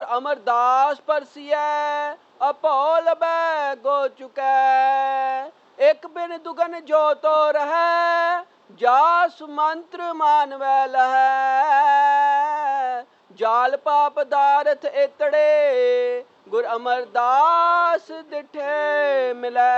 Amar Das Persia अपोल बै गो चुकै। एक बिन दुगन जो तो रहै जास मंत्र मानवै लहै। जाल पाप दारथ एतड़े गुर अमरदास दिठे मिलै।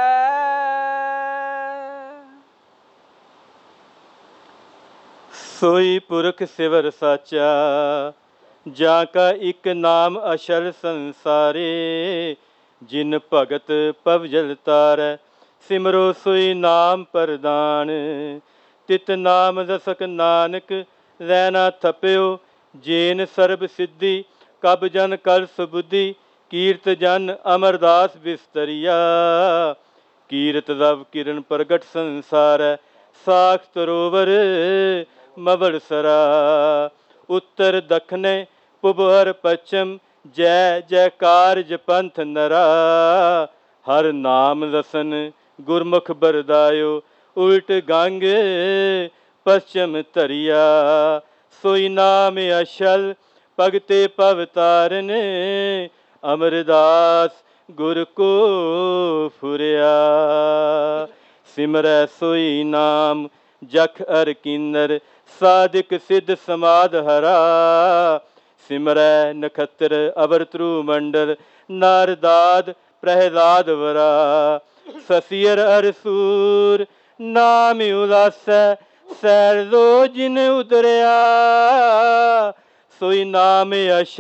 सोई पुरख सिवर साचा जा का एक नाम अशल संसारे। जिन भगत पवजल तारै सिमरो सोई नाम प्रदान। तित नाम दसक नानक रहना थप्यो। जेन सर्ब सिद्धि कब जन कल सुबुद्धि। कीर्त जन अमरदास बिस्तरिया। कीरत रव किरण प्रगट संसार। साख सरोवर मवड़ सरा। उत्तर दखने पुबहर पश्चिम जय जयकार जपंथ नरा। हर नाम रसन गुरमुख बरदायो। उल्ट गंग पश्चिम तरिया। सोई नाम अशल भगते पवतारन। अमरदास गुर को फुरिया। सिमरै सोई नाम जख अर किन्नर। साधिक सिद्ध समाध हरा। सिमरै नखत्र अवर त्रु मंडल। नारदाद प्रहलाद वरा। ससियर अर सूर नाम उलासै। सैर लो जिन उतरिया। सोई नाम अश